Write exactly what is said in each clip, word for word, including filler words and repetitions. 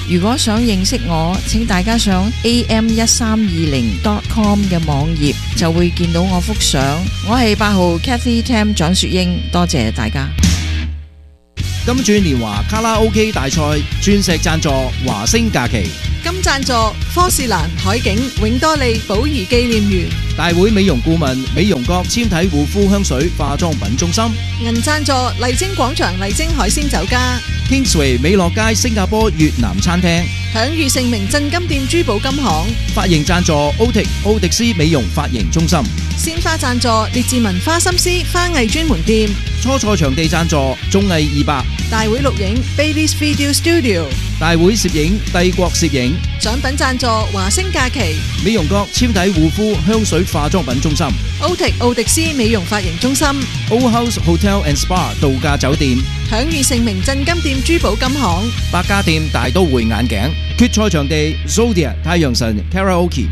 如果想認識我，請大家上 a m 一三二零 dot com 嘅網頁就會見到我幅相。我係八號 Cathy Tam 蔣雪英，多謝大家。 金鑽年華卡拉 OK 大賽鑽石贊助華星假期， 金贊助科士蘭海景永多利寶儀紀念園， 大會美容顧問美容閣纖體護膚香水化妝品中心， 銀贊助麗晶廣場麗晶海鮮酒家， Kingsway 美樂街新加坡越南餐廳， 享譽盛名鎮金店珠寶金行， 髮型贊助奧迪奧迪斯美容髮型中心， 鮮花贊助列治文花心思花藝專門店， 初賽場地贊助綜藝二百， 大會錄影 Bailey's Video Studio， 大會攝影帝國攝影， 獎品贊助華星假期， 美容閣纖體護膚香水化妝品中心， 奧迪奧迪斯美容髮型中心， Old House Hotel and Spa 度假酒店， 享譽盛名鎮金店珠寶金行， 百家店大都會眼鏡，決賽場地 Zodia 太陽神 Karaoke。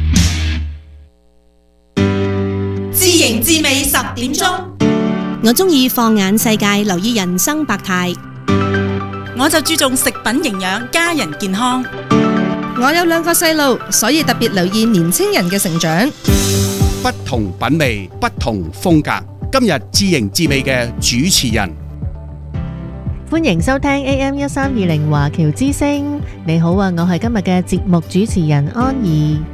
自營自美十點鐘， 我中意放眼世界，留意人生百態。 我就注重食品營養，家人健康。 我有兩個細路，所以特別留意年青人嘅成長。 不同品味，不同風格。今日自營自美嘅主持人， 歡迎收聽 A M 一三二零華僑之聲。你好啊，我係今日嘅節目主持人安怡。